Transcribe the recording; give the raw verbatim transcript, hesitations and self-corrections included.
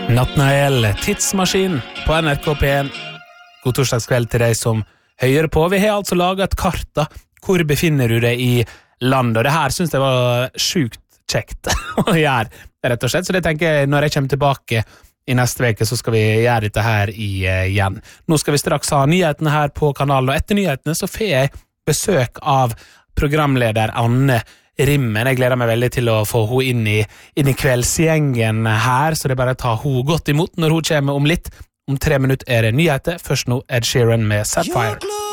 Nathanael, tidsmaskin på N R K P en. God torsdagskveld til deg som hører på. Vi har altså laget et kart da. Hvor befinner du deg i landet? Og det her synes jeg var sjukt kjekt å gjøre, rett og slett. Så det tenker jeg, når jeg kommer tilbake i neste veke, så skal vi gjøre dette her igjen. Nå skal vi straks ha nyhetene her på kanalen, og etter nyhetene så får jeg besøk av programleder Anne Rimmen. Jeg gleder meg veldig til å få hun inn i, inn i kveldsgjengen her, så det er bare å ta hun godt imot når hun kommer om litt. Om tre minutter er det nyheter. Først nå Ed Sheeran med Sapphire.